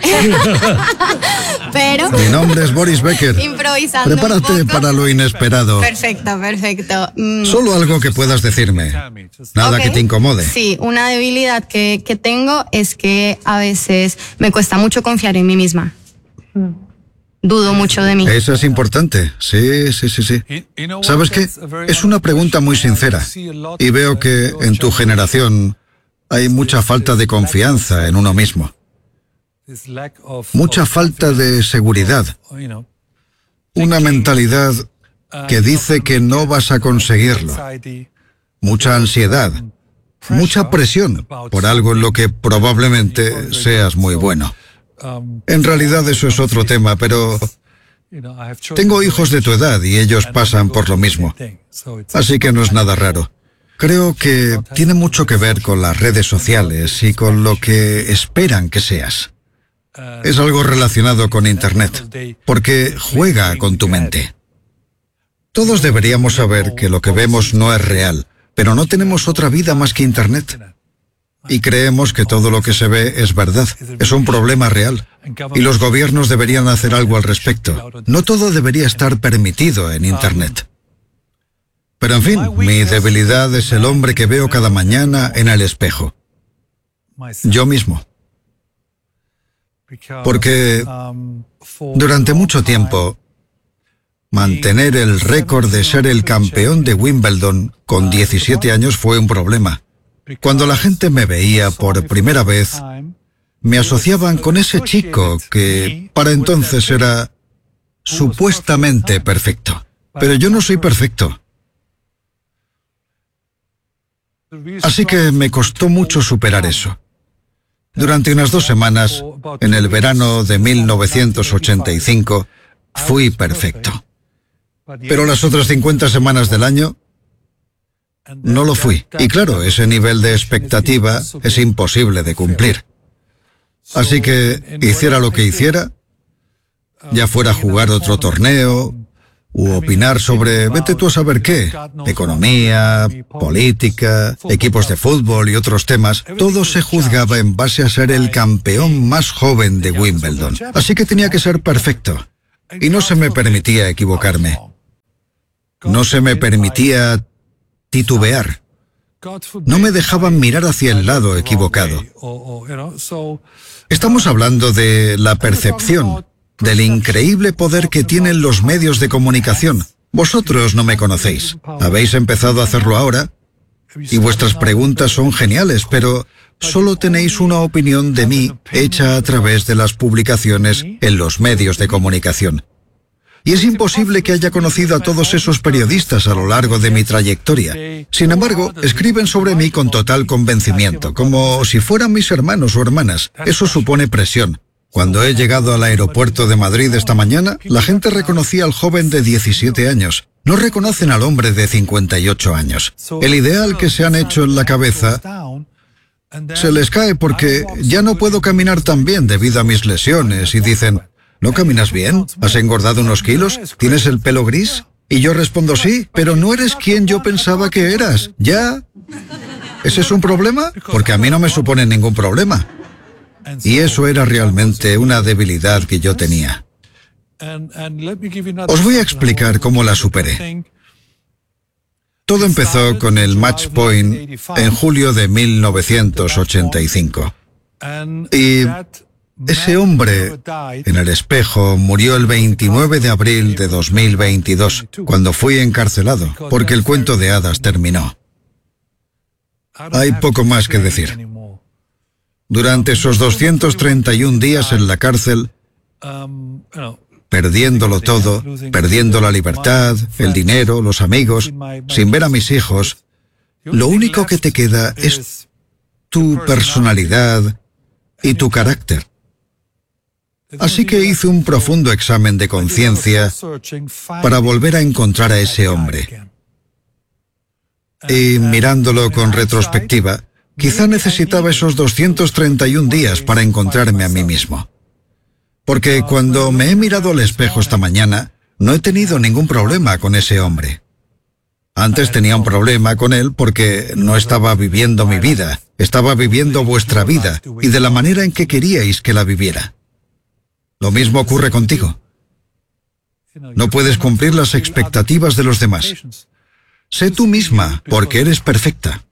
Pero... Mi nombre es Boris Becker. Improvisando Prepárate un poco. para lo inesperado. Perfecto, perfecto. Mm. Solo algo que puedas decirme. Nada Ok. que te incomode. Sí, una debilidad que, que tengo es que a veces me cuesta mucho confiar en mí misma. Dudo mucho de mí. Eso es importante. Sí, sí, sí, sí. ¿Sabes qué? Es una pregunta muy sincera. Y veo que en tu generación hay mucha falta de confianza en uno mismo. Mucha falta de seguridad. Una mentalidad que dice que no vas a conseguirlo. Mucha ansiedad. Mucha presión por algo en lo que probablemente seas muy bueno. En realidad eso es otro tema, pero tengo hijos de tu edad y ellos pasan por lo mismo. Así que no es nada raro. Creo que tiene mucho que ver con las redes sociales y con lo que esperan que seas. Es algo relacionado con Internet, porque juega con tu mente. Todos deberíamos saber que lo que vemos no es real, pero no tenemos otra vida más que Internet. Y creemos que todo lo que se ve es verdad. Es un problema real. Y los gobiernos deberían hacer algo al respecto. No todo debería estar permitido en Internet. Pero en fin, mi debilidad es el hombre que veo cada mañana en el espejo. Yo mismo. Porque durante mucho tiempo, mantener el récord de ser el campeón de Wimbledon con diecisiete años fue un problema. Cuando la gente me veía por primera vez, me asociaban con ese chico que para entonces era supuestamente perfecto. Pero yo no soy perfecto. Así que me costó mucho superar eso. Durante unas dos semanas, en el verano de mil novecientos ochenta y cinco, fui perfecto. Pero las otras cincuenta semanas del año, no lo fui. Y claro, ese nivel de expectativa es imposible de cumplir. Así que, hiciera lo que hiciera, ya fuera a jugar otro torneo, u opinar sobre, vete tú a saber qué, economía, política, equipos de fútbol y otros temas, todo se juzgaba en base a ser el campeón más joven de Wimbledon. Así que tenía que ser perfecto. Y no se me permitía equivocarme. No se me permitía titubear. No me dejaban mirar hacia el lado equivocado. Estamos hablando de la percepción, del increíble poder que tienen los medios de comunicación. Vosotros no me conocéis. Habéis empezado a hacerlo ahora y vuestras preguntas son geniales, pero solo tenéis una opinión de mí hecha a través de las publicaciones en los medios de comunicación. Y es imposible que haya conocido a todos esos periodistas a lo largo de mi trayectoria. Sin embargo, escriben sobre mí con total convencimiento, como si fueran mis hermanos o hermanas. Eso supone presión. Cuando he llegado al aeropuerto de Madrid esta mañana, la gente reconocía al joven de diecisiete años. No reconocen al hombre de cincuenta y ocho años. El ideal que se han hecho en la cabeza se les cae porque ya no puedo caminar tan bien debido a mis lesiones y dicen, ¿no caminas bien? ¿Has engordado unos kilos? ¿Tienes el pelo gris? Y yo respondo, sí, pero no eres quien yo pensaba que eras. ¿Ya? ¿Ese es un problema? Porque a mí no me supone ningún problema. Y eso era realmente una debilidad que yo tenía. Os voy a explicar cómo la superé. Todo empezó con el Match Point en julio de mil novecientos ochenta y cinco. Y ese hombre en el espejo murió el veintinueve de abril de dos mil veintidós, cuando fui encarcelado, porque el cuento de hadas terminó. Hay poco más que decir. Durante esos doscientos treinta y un días en la cárcel, perdiéndolo todo, perdiendo la libertad, el dinero, los amigos, sin ver a mis hijos, lo único que te queda es tu personalidad y tu carácter. Así que hice un profundo examen de conciencia para volver a encontrar a ese hombre. Y mirándolo con retrospectiva, quizá necesitaba esos doscientos treinta y un días para encontrarme a mí mismo. Porque cuando me he mirado al espejo esta mañana, no he tenido ningún problema con ese hombre. Antes tenía un problema con él porque no estaba viviendo mi vida, estaba viviendo vuestra vida y de la manera en que queríais que la viviera. Lo mismo ocurre contigo. No puedes cumplir las expectativas de los demás. Sé tú misma, porque eres perfecta.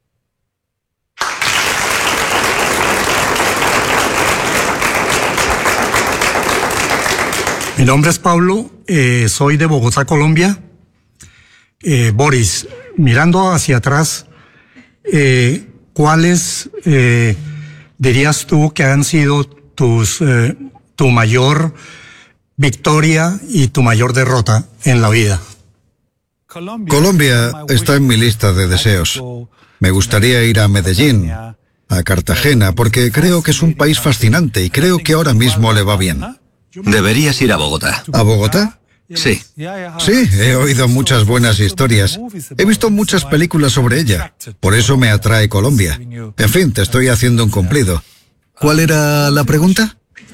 Mi nombre es Pablo, eh, soy de Bogotá, Colombia. Eh, Boris, mirando hacia atrás, eh, ¿cuáles eh, dirías tú que han sido tus, eh, tu mayor victoria y tu mayor derrota en la vida? Colombia está en mi lista de deseos. Me gustaría ir a Medellín, a Cartagena, porque creo que es un país fascinante y creo que ahora mismo le va bien. Deberías ir a Bogotá. ¿A Bogotá? Sí. Sí, he oído muchas buenas historias. He visto muchas películas sobre ella. Por eso me atrae Colombia. En fin, te estoy haciendo un cumplido. ¿Cuál era la pregunta?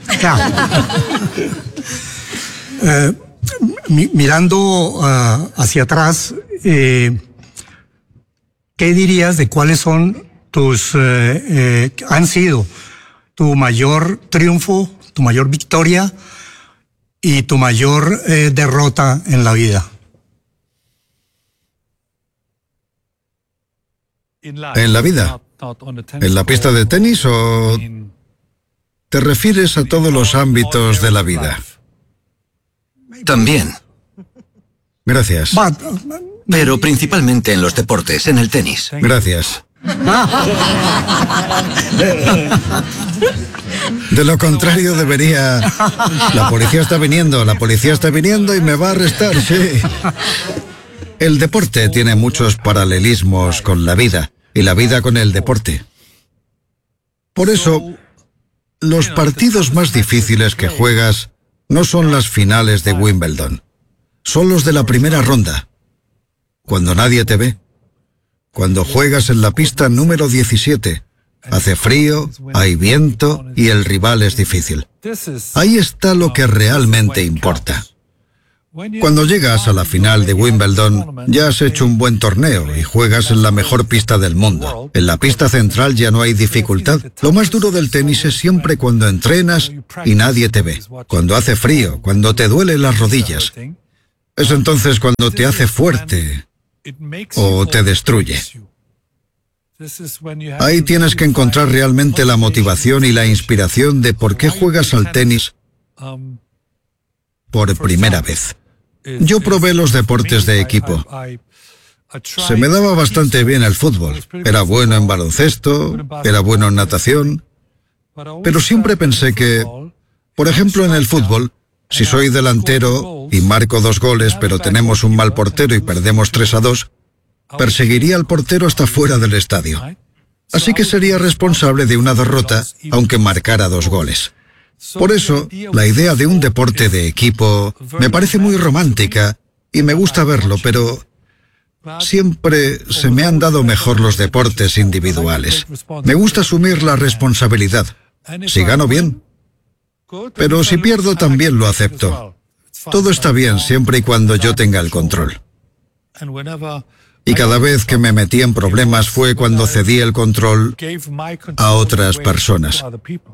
eh, mi, mirando uh, hacia atrás, eh, ¿qué dirías de cuáles son tus, eh, eh, han sido tu mayor triunfo, tu mayor victoria y tu mayor eh, derrota en la vida? ¿En la vida? ¿En la pista de tenis o te refieres a todos los ámbitos de la vida? También. Gracias. Pero principalmente en los deportes, en el tenis. Gracias. De lo contrario debería... La policía está viniendo, la policía está viniendo y me va a arrestar, sí. El deporte tiene muchos paralelismos con la vida y la vida con el deporte. Por eso, los partidos más difíciles que juegas no son las finales de Wimbledon. Son los de la primera ronda, cuando nadie te ve. cuando juegas en la pista número diecisiete. Hace frío, hay viento y el rival es difícil. Ahí está lo que realmente importa. Cuando llegas a la final de Wimbledon, ya has hecho un buen torneo y juegas en la mejor pista del mundo. En la pista central ya no hay dificultad. Lo más duro del tenis es siempre cuando entrenas y nadie te ve. Cuando hace frío, cuando te duelen las rodillas. Es entonces cuando te hace fuerte o te destruye. Ahí tienes que encontrar realmente la motivación y la inspiración de por qué juegas al tenis por primera vez. Yo probé los deportes de equipo. Se me daba bastante bien el fútbol. Era bueno en baloncesto, era bueno en natación, pero siempre pensé que, por ejemplo, en el fútbol, si soy delantero y marco dos goles, pero tenemos un mal portero y perdemos tres a dos, perseguiría al portero hasta fuera del estadio. Así que sería responsable de una derrota, aunque marcara dos goles. Por eso, la idea de un deporte de equipo me parece muy romántica y me gusta verlo, pero siempre se me han dado mejor los deportes individuales. Me gusta asumir la responsabilidad. Si gano, bien. Pero si pierdo, también lo acepto. Todo está bien siempre y cuando yo tenga el control. Y cada vez que me metí en problemas fue cuando cedí el control a otras personas.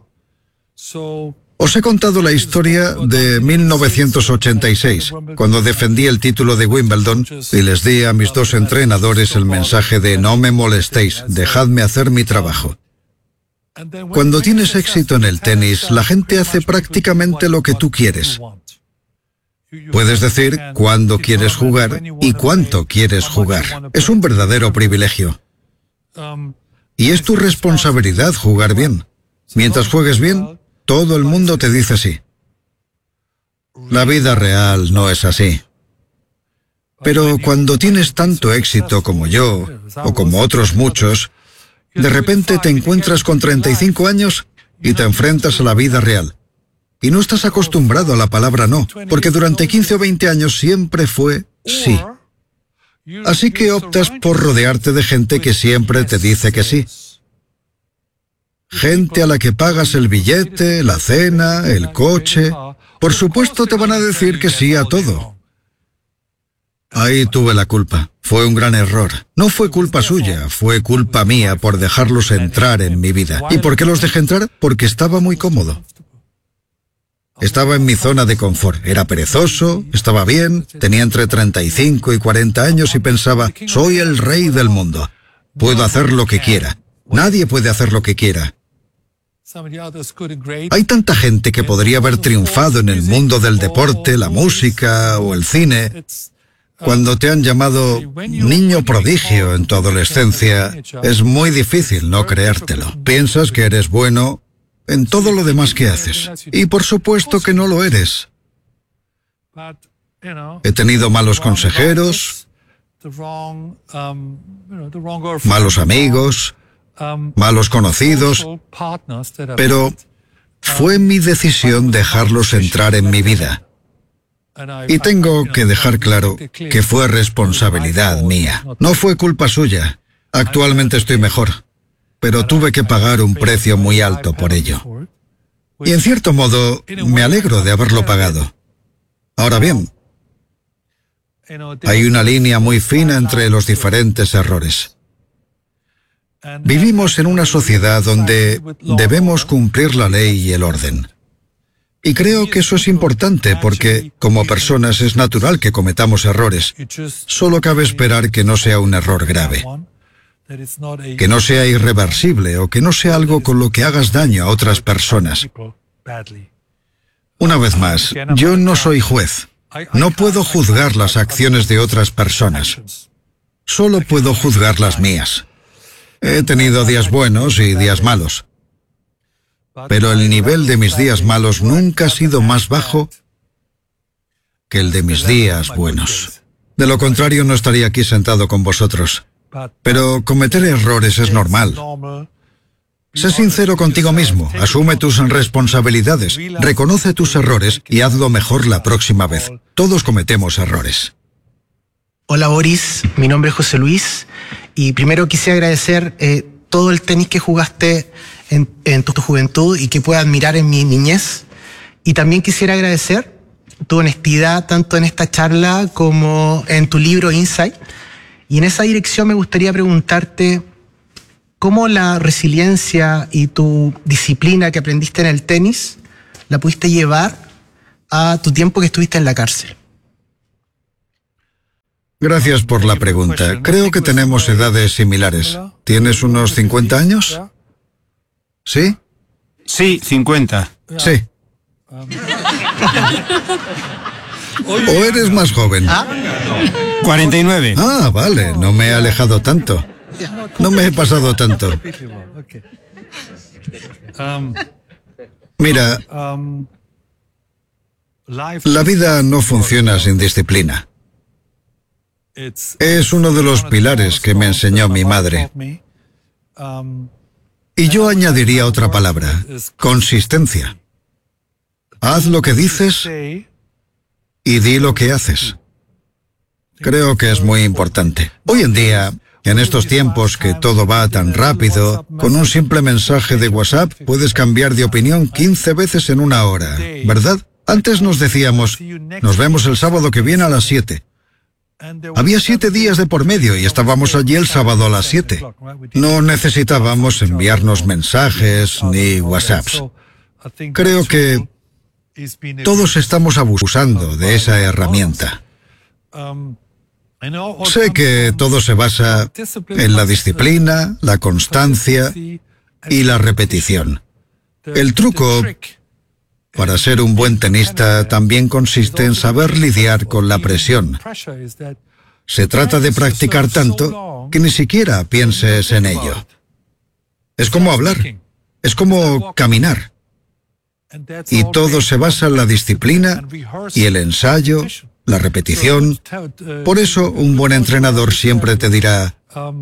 Os he contado la historia de mil novecientos ochenta y seis, cuando defendí el título de Wimbledon y les di a mis dos entrenadores el mensaje de no me molestéis, dejadme hacer mi trabajo. Cuando tienes éxito en el tenis, la gente hace prácticamente lo que tú quieres. Puedes decir cuándo quieres jugar y cuánto quieres jugar. Es un verdadero privilegio. Y es tu responsabilidad jugar bien. Mientras juegues bien, todo el mundo te dice sí. La vida real no es así. Pero cuando tienes tanto éxito como yo, o como otros muchos, de repente te encuentras con treinta y cinco años y te enfrentas a la vida real. Y no estás acostumbrado a la palabra no, porque durante quince o veinte años siempre fue sí. Así que optas por rodearte de gente que siempre te dice que sí. Gente a la que pagas el billete, la cena, el coche. Por supuesto te van a decir que sí a todo. Ahí tuve la culpa. Fue un gran error. No fue culpa suya, fue culpa mía por dejarlos entrar en mi vida. ¿Y por qué los dejé entrar? Porque estaba muy cómodo. Estaba en mi zona de confort. Era perezoso, estaba bien, tenía entre treinta y cinco y cuarenta años y pensaba, soy el rey del mundo. Puedo hacer lo que quiera. Nadie puede hacer lo que quiera. Hay tanta gente que podría haber triunfado en el mundo del deporte, la música o el cine. Cuando te han llamado niño prodigio en tu adolescencia, es muy difícil no creértelo. Piensas que eres bueno en todo lo demás que haces. Y por supuesto que no lo eres. He tenido malos consejeros, malos amigos, malos conocidos, pero fue mi decisión dejarlos entrar en mi vida. Y tengo que dejar claro que fue responsabilidad mía. No fue culpa suya. Actualmente estoy mejor, pero tuve que pagar un precio muy alto por ello. Y en cierto modo, me alegro de haberlo pagado. Ahora bien, hay una línea muy fina entre los diferentes errores. Vivimos en una sociedad donde debemos cumplir la ley y el orden. Y creo que eso es importante porque, como personas, es natural que cometamos errores. Solo cabe esperar que no sea un error grave, que no sea irreversible o que no sea algo con lo que hagas daño a otras personas. Una vez más, yo no soy juez. No puedo juzgar las acciones de otras personas. Solo puedo juzgar las mías. He tenido días buenos y días malos. Pero el nivel de mis días malos nunca ha sido más bajo que el de mis días buenos. De lo contrario, no estaría aquí sentado con vosotros. Pero cometer errores es normal. Sé sincero contigo mismo, asume tus responsabilidades, reconoce tus errores y hazlo mejor la próxima vez. Todos cometemos errores. Hola Boris, mi nombre es José Luis Y primero quisiera agradecer eh, todo el tenis que jugaste en, en tu, tu juventud y que puedo admirar en mi niñez. Y también quisiera agradecer tu honestidad tanto en esta charla como en tu libro Insight. Y en esa dirección me gustaría preguntarte cómo la resiliencia y tu disciplina que aprendiste en el tenis la pudiste llevar a tu tiempo que estuviste en la cárcel. Gracias por la pregunta. Creo que tenemos edades similares. ¿Tienes unos cincuenta años? ¿Sí? Sí, cincuenta. Sí. ¿O eres más joven? cuarenta y nueve. Ah, vale, no me he alejado tanto. No me he pasado tanto. Mira, la vida no funciona sin disciplina. Es uno de los pilares que me enseñó mi madre. Y yo añadiría otra palabra, consistencia. Haz lo que dices y di lo que haces. Creo que es muy importante. Hoy en día, en estos tiempos que todo va tan rápido, con un simple mensaje de WhatsApp puedes cambiar de opinión quince veces en una hora, ¿verdad? Antes nos decíamos, nos vemos el sábado que viene a las siete. Había siete días de por medio y estábamos allí el sábado a las siete. No necesitábamos enviarnos mensajes ni WhatsApps. Creo que todos estamos abusando de esa herramienta. Sé que todo se basa en la disciplina, la constancia y la repetición. El truco para ser un buen tenista también consiste en saber lidiar con la presión. Se trata de practicar tanto que ni siquiera pienses en ello. Es como hablar, es como caminar. Y todo se basa en la disciplina y el ensayo, la repetición. Por eso un buen entrenador siempre te dirá,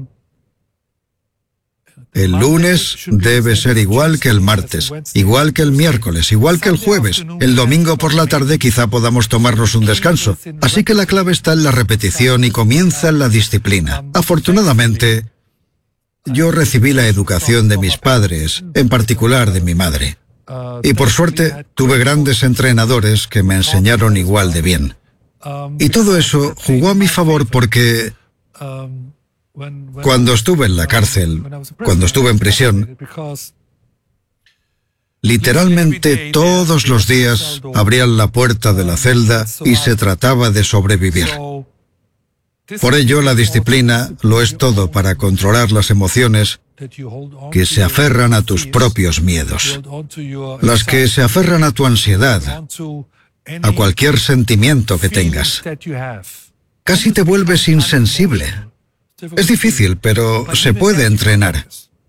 el lunes debe ser igual que el martes, igual que el miércoles, igual que el jueves. El domingo por la tarde quizá podamos tomarnos un descanso. Así que la clave está en la repetición y comienza en la disciplina. Afortunadamente, yo recibí la educación de mis padres, en particular de mi madre. Y por suerte, tuve grandes entrenadores que me enseñaron igual de bien. Y todo eso jugó a mi favor porque cuando estuve en la cárcel, cuando estuve en prisión, literalmente todos los días abrían la puerta de la celda y se trataba de sobrevivir. Por ello, la disciplina lo es todo para controlar las emociones que se aferran a tus propios miedos, las que se aferran a tu ansiedad, a cualquier sentimiento que tengas. Casi te vuelves insensible. Es difícil, pero se puede entrenar.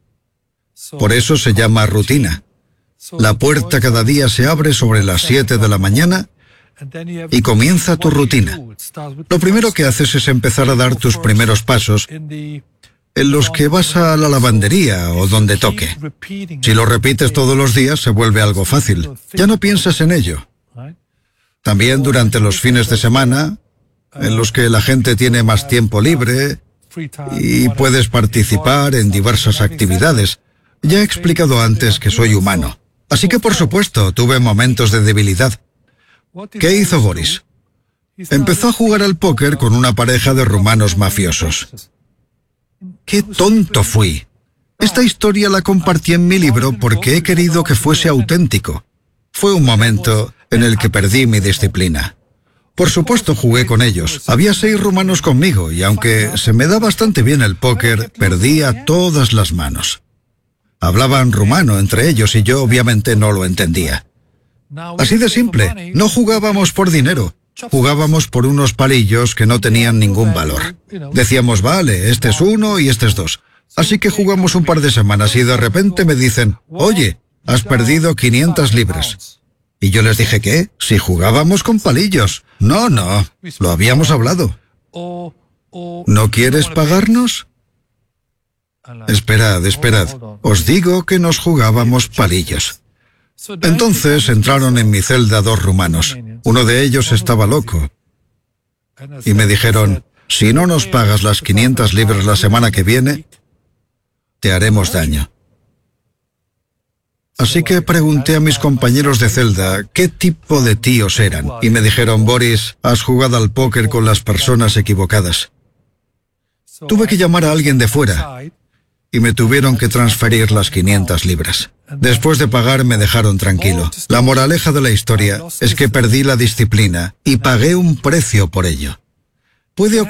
Por eso se llama rutina. La puerta cada día se abre sobre las siete de la mañana y comienza tu rutina. Lo primero que haces es empezar a dar tus primeros pasos en los que vas a la lavandería o donde toque. Si lo repites todos los días, se vuelve algo fácil. Ya no piensas en ello. También durante los fines de semana, en los que la gente tiene más tiempo libre y puedes participar en diversas actividades. Ya he explicado antes que soy humano. Así que, por supuesto, tuve momentos de debilidad. ¿Qué hizo Boris? Empezó a jugar al póker con una pareja de rumanos mafiosos. ¡Qué tonto fui! Esta historia la compartí en mi libro porque he querido que fuese auténtico. Fue un momento en el que perdí mi disciplina. Por supuesto jugué con ellos. Había seis rumanos conmigo y aunque se me da bastante bien el póker, perdía todas las manos. Hablaban rumano entre ellos y yo obviamente no lo entendía. Así de simple, no jugábamos por dinero. Jugábamos por unos palillos que no tenían ningún valor. Decíamos, vale, este es uno y este es dos. Así que jugamos un par de semanas y de repente me dicen, oye, has perdido quinientas libras. Y yo les dije, ¿qué? Si jugábamos con palillos. No, no, lo habíamos hablado. ¿No quieres pagarnos? Esperad, esperad. Os digo que nos jugábamos palillos. Entonces entraron en mi celda dos rumanos. Uno de ellos estaba loco. Y me dijeron, si no nos pagas las quinientas libras la semana que viene, te haremos daño. Así que pregunté a mis compañeros de celda qué tipo de tíos eran, y me dijeron: Boris, has jugado al póker con las personas equivocadas. Tuve que llamar a alguien de fuera, y me tuvieron que transferir las quinientas libras. Después de pagar me dejaron tranquilo. La moraleja de la historia es que perdí la disciplina y pagué un precio por ello. Puede